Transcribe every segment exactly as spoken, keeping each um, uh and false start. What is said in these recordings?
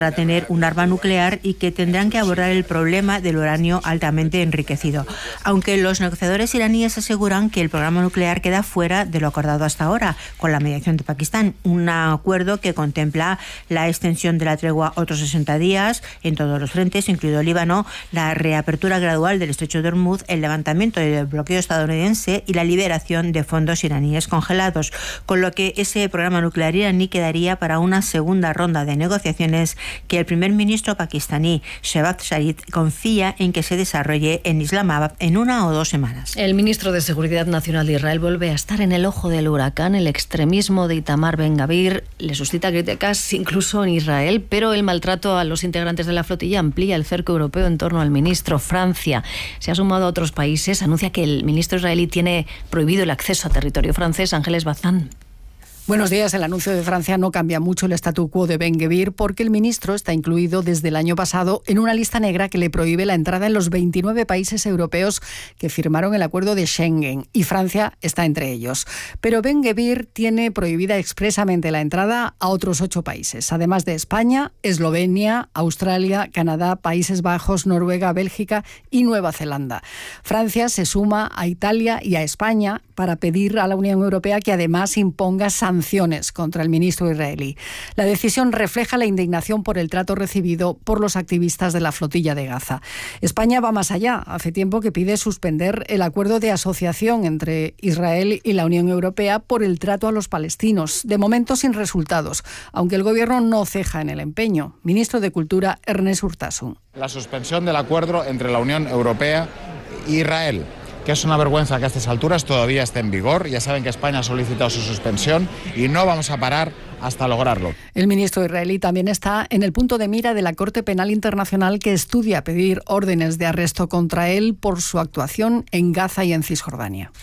para tener un arma nuclear y que tendrán que abordar el problema del uranio altamente enriquecido. Aunque los negociadores iraníes aseguran que el programa nuclear queda fuera de lo acordado hasta ahora, con la mediación de Pakistán, un acuerdo que contempla la extensión de la tregua otros sesenta días en todos los frentes, incluido Líbano, la reapertura gradual del estrecho de Hormuz, el levantamiento del bloqueo estadounidense y la liberación de fondos iraníes congelados, con lo que ese programa nuclear iraní quedaría para una segunda ronda de negociaciones que el primer ministro pakistaní Shehbaz Sharif confía en que se desarrolle en Islamabad en una o dos semanas. El ministro de Seguridad Nacional de Israel vuelve a estar en el ojo del huracán. El extremismo de Itamar Ben-Gvir le suscita críticas incluso en Israel, pero el maltrato a los integrantes de la flotilla amplía el cerco europeo en torno al ministro. Francia se ha sumado a otros países, anuncia que el ministro israelí tiene prohibido el acceso a territorio francés. Ángeles Bazán. Buenos días. El anuncio de Francia no cambia mucho el statu quo de Ben-Gvir porque el ministro está incluido desde el año pasado en una lista negra que le prohíbe la entrada en los veintinueve países europeos que firmaron el acuerdo de Schengen, y Francia está entre ellos. Pero Ben-Gvir tiene prohibida expresamente la entrada a otros ocho países, además de España, Eslovenia, Australia, Canadá, Países Bajos, Noruega, Bélgica y Nueva Zelanda. Francia se suma a Italia y a España para pedir a la Unión Europea que además imponga sanciones contra el ministro israelí. La decisión refleja la indignación por el trato recibido por los activistas de la flotilla de Gaza. España va más allá. Hace tiempo que pide suspender el acuerdo de asociación entre Israel y la Unión Europea por el trato a los palestinos. De momento sin resultados, aunque el gobierno no ceja en el empeño. Ministro de Cultura, Ernest Urtasun. La suspensión del acuerdo entre la Unión Europea e Israel, que es una vergüenza que a estas alturas todavía esté en vigor. Ya saben que España ha solicitado su suspensión y no vamos a parar hasta lograrlo. El ministro israelí también está en el punto de mira de la Corte Penal Internacional, que estudia pedir órdenes de arresto contra él por su actuación en Gaza y en Cisjordania.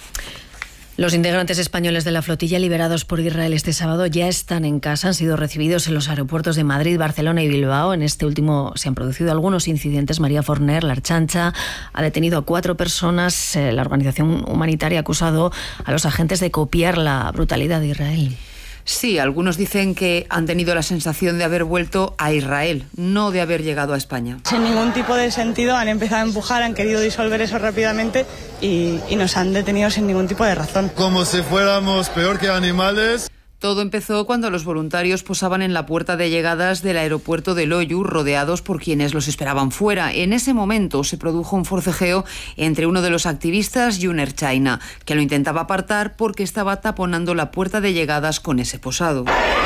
Los integrantes españoles de la flotilla liberados por Israel este sábado ya están en casa. Han sido recibidos en los aeropuertos de Madrid, Barcelona y Bilbao. En este último se han producido algunos incidentes. María Forner, la Archancha, ha detenido a cuatro personas. La organización humanitaria ha acusado a los agentes de copiar la brutalidad de Israel. Sí, algunos dicen que han tenido la sensación de haber vuelto a Israel, no de haber llegado a España. Sin ningún tipo de sentido han empezado a empujar, han querido disolver eso rápidamente y, y nos han detenido sin ningún tipo de razón. Como si fuéramos peor que animales. Todo empezó cuando los voluntarios posaban en la puerta de llegadas del aeropuerto de Loiu, rodeados por quienes los esperaban fuera. En ese momento se produjo un forcejeo entre uno de los activistas y un ertzaina, que lo intentaba apartar porque estaba taponando la puerta de llegadas con ese posado.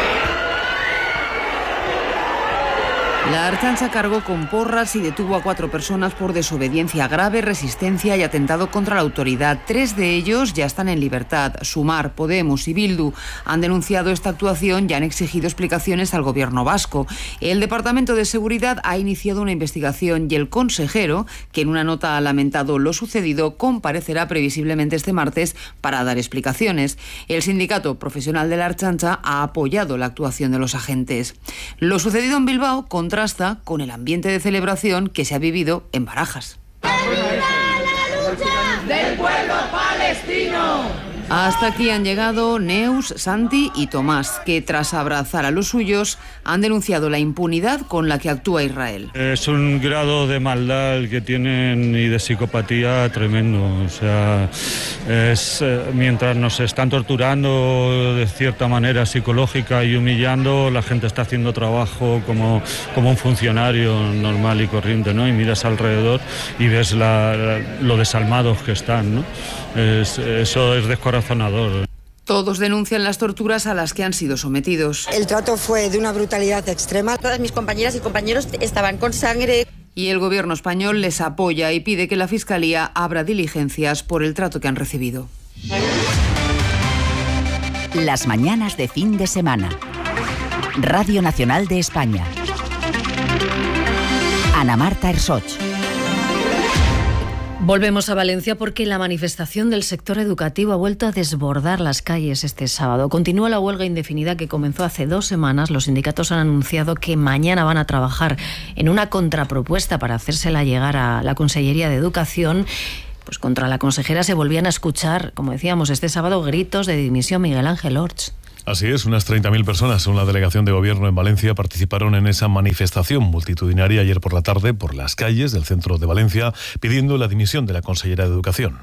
La Archancha cargó con porras y detuvo a cuatro personas por desobediencia grave, resistencia y atentado contra la autoridad. Tres de ellos ya están en libertad. Sumar, Podemos y Bildu han denunciado esta actuación y han exigido explicaciones al gobierno vasco. El Departamento de Seguridad ha iniciado una investigación y el consejero, que en una nota ha lamentado lo sucedido, comparecerá previsiblemente este martes para dar explicaciones. El sindicato profesional de la Archancha ha apoyado la actuación de los agentes. Lo sucedido en Bilbao contrasta con el ambiente de celebración que se ha vivido en Barajas. ¡La lucha del pueblo palestino! Hasta aquí han llegado Neus, Santi y Tomás, que tras abrazar a los suyos han denunciado la impunidad con la que actúa Israel. Es un grado de maldad el que tienen y de psicopatía tremendo. O sea, es, eh, mientras nos están torturando de cierta manera psicológica y humillando, la gente está haciendo trabajo como, como un funcionario normal y corriente, ¿no? Y miras alrededor y ves la, la, lo desalmados que están, ¿no? Es, eso es descorazonador. Todos denuncian las torturas a las que han sido sometidos. El trato fue de una brutalidad extrema. Todas mis compañeras y compañeros estaban con sangre. Y el gobierno español les apoya y pide que la Fiscalía abra diligencias por el trato que han recibido. Las mañanas de fin de semana. Radio Nacional de España. Ana Marta Ersoch. Volvemos a Valencia porque la manifestación del sector educativo ha vuelto a desbordar las calles este sábado. Continúa la huelga indefinida que comenzó hace dos semanas. Los sindicatos han anunciado que mañana van a trabajar en una contrapropuesta para hacérsela llegar a la Consellería de Educación. Pues contra la consejera se volvían a escuchar, como decíamos, este sábado gritos de dimisión. Miguel Ángel Orts. Así es, unas treinta mil personas, según la delegación de gobierno en Valencia, participaron en esa manifestación multitudinaria ayer por la tarde por las calles del centro de Valencia, pidiendo la dimisión de la consellera de Educación.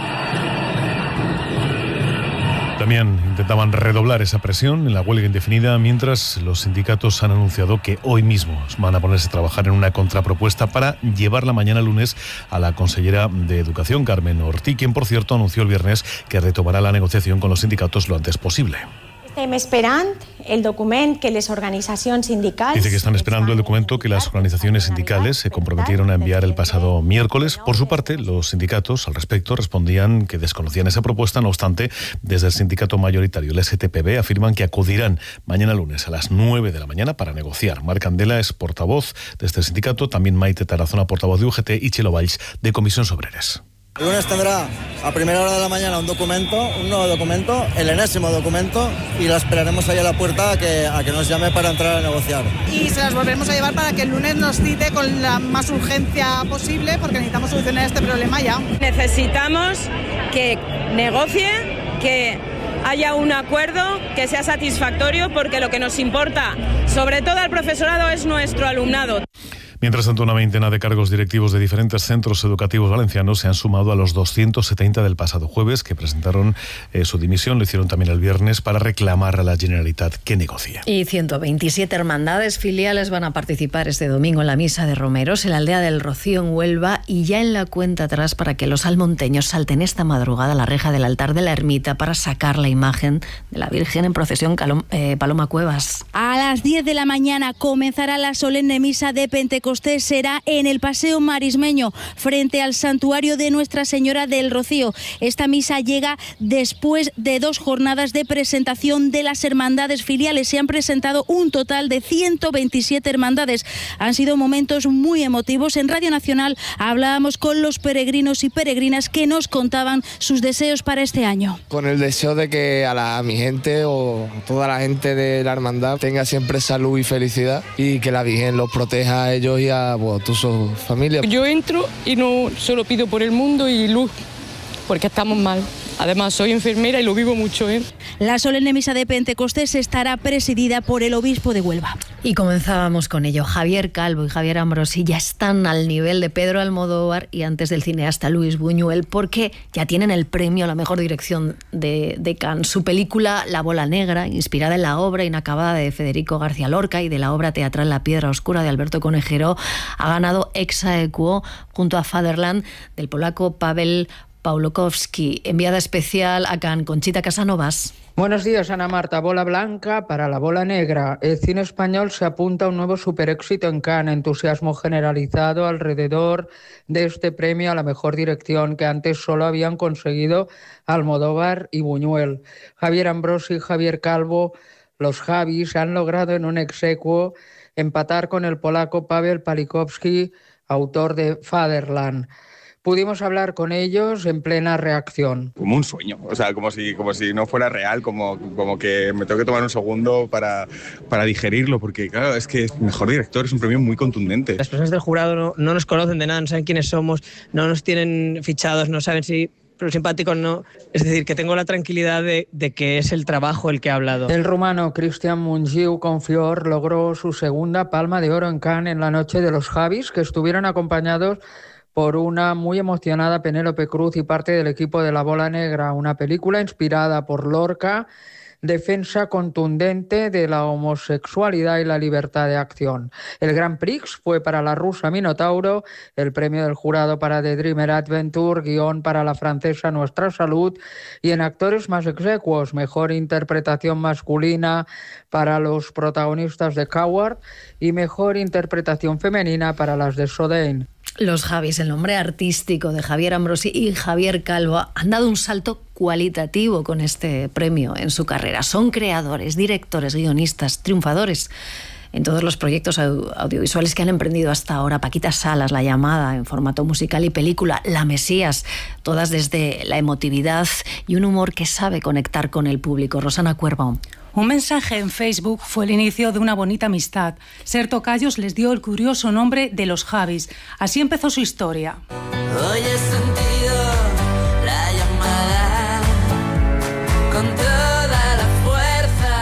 También intentaban redoblar esa presión en la huelga indefinida, mientras los sindicatos han anunciado que hoy mismo van a ponerse a trabajar en una contrapropuesta para llevarla mañana lunes a la consellera de Educación, Carmen Ortí, quien, por cierto, anunció el viernes que retomará la negociación con los sindicatos lo antes posible. Estem esperant el document que les organizacions sindicals... Dice que están esperando el documento que las organizaciones sindicales se comprometieron a enviar el pasado miércoles. Por su parte, los sindicatos al respecto respondían que desconocían esa propuesta. No obstante, desde el sindicato mayoritario, el S T P B, afirman que acudirán mañana lunes a las nueve de la mañana para negociar. Marc Candela es portavoz de este sindicato, también Maite Tarazona, portavoz de U G T, y Chelo Valls, de Comisiones Obreras. El lunes tendrá a primera hora de la mañana un documento, un nuevo documento, el enésimo documento, y la esperaremos ahí a la puerta a que, a que nos llame para entrar a negociar. Y se las volveremos a llevar para que el lunes nos cite con la más urgencia posible, porque necesitamos solucionar este problema ya. Necesitamos que negocie, que haya un acuerdo que sea satisfactorio, porque lo que nos importa, sobre todo al profesorado, es nuestro alumnado. Mientras tanto, una veintena de cargos directivos de diferentes centros educativos valencianos se han sumado a los doscientos setenta del pasado jueves, que presentaron eh, su dimisión. Lo hicieron también el viernes para reclamar a la Generalitat que negocie. Y ciento veintisiete hermandades filiales van a participar este domingo en la misa de Romeros en la aldea del Rocío, en Huelva, y ya en la cuenta atrás para que los almonteños salten esta madrugada a la reja del altar de la ermita para sacar la imagen de la Virgen en procesión. Calom, eh, Paloma Cuevas. A las diez de la mañana comenzará la solemne misa de Pentecostés. Será en el Paseo Marismeño, frente al santuario de Nuestra Señora del Rocío. Esta misa llega después de dos jornadas de presentación de las hermandades filiales. Se han presentado un total de ciento veintisiete hermandades. Han sido momentos muy emotivos. En Radio Nacional hablábamos con los peregrinos y peregrinas que nos contaban sus deseos para este año. Con el deseo de que a, la, a mi gente o a toda la gente de la hermandad tenga siempre salud y felicidad, y que la Virgen los proteja a ellos y a bueno, toda su familia. Yo entro y no solo pido por el mundo y luz, porque estamos mal. Además, soy enfermera y lo vivo mucho, ¿eh? La solemne misa de Pentecostés estará presidida por el obispo de Huelva. Y comenzábamos con ello. Javier Calvo y Javier Ambrosi ya están al nivel de Pedro Almodóvar y antes del cineasta Luis Buñuel, porque ya tienen el premio a la mejor dirección de, de Cannes. Su película La Bola Negra, inspirada en la obra inacabada de Federico García Lorca y de la obra teatral La Piedra Oscura de Alberto Conejero, ha ganado ex aequo junto a Fatherland del polaco Paweł Pawłowski. Enviada especial a Cannes, Conchita Casanovas. Buenos días, Ana Marta. Bola blanca para La Bola Negra. El cine español se apunta a un nuevo superéxito en Cannes. Entusiasmo generalizado alrededor de este premio a la mejor dirección, que antes solo habían conseguido Almodóvar y Buñuel. Javier Ambrosi y Javier Calvo, los Javis, han logrado en un ex aequo empatar con el polaco Paweł Pawłowski, autor de Fatherland. Pudimos hablar con ellos en plena reacción. Como un sueño, o sea, como si, como si no fuera real, como, como que me tengo que tomar un segundo para, para digerirlo, porque claro, es que mejor director es un premio muy contundente. Las personas del jurado no, no nos conocen de nada, no saben quiénes somos, no nos tienen fichados, no saben si pero simpáticos no. Es decir, que tengo la tranquilidad de, de que es el trabajo el que ha hablado. El rumano Cristian Mungiu Confior logró su segunda palma de oro en Cannes en la noche de los Javis, que estuvieron acompañados por una muy emocionada Penélope Cruz y parte del equipo de La Bola Negra, una película inspirada por Lorca, defensa contundente de la homosexualidad y la libertad de acción. El Grand Prix fue para la rusa Minotauro, el premio del jurado para The Dreamer Adventure, guión para la francesa Nuestra Salud, y en actores más execuos, mejor interpretación masculina para los protagonistas de Coward y mejor interpretación femenina para las de Sodain. Los Javis, el nombre artístico de Javier Ambrosi y Javier Calvo, han dado un salto cualitativo con este premio en su carrera. Son creadores, directores, guionistas, triunfadores en todos los proyectos audiovisuales que han emprendido hasta ahora. Paquita Salas, La Llamada, en formato musical y película, La Mesías, todas desde la emotividad y un humor que sabe conectar con el público. Rosana Cuervo. Un mensaje en Facebook fue el inicio de una bonita amistad. Ser tocayos les dio el curioso nombre de los Javis. Así empezó su historia. Hoy he sentido la llamada con toda la fuerza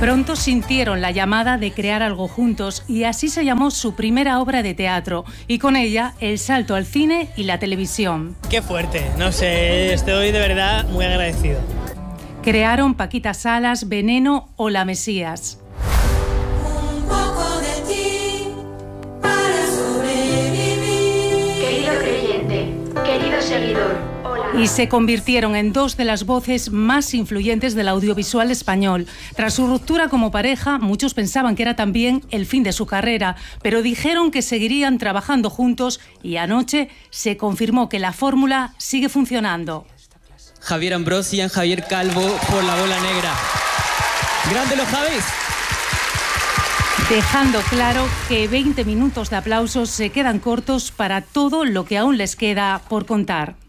Pronto sintieron la llamada de crear algo juntos y así se llamó su primera obra de teatro y con ella el salto al cine y la televisión. Qué fuerte, no sé, estoy de verdad muy agradecido. Crearon Paquita Salas, Veneno o La Mesías. Un poco de ti para sobrevivir. Querido creyente, querido seguidor. Y se convirtieron en dos de las voces más influyentes del audiovisual español. Tras su ruptura como pareja, muchos pensaban que era también el fin de su carrera, pero dijeron que seguirían trabajando juntos y anoche se confirmó que la fórmula sigue funcionando. Javier Ambrosian, Javier Calvo por La Bola Negra. ¡Grande los Javis! Dejando claro que veinte minutos de aplausos se quedan cortos para todo lo que aún les queda por contar.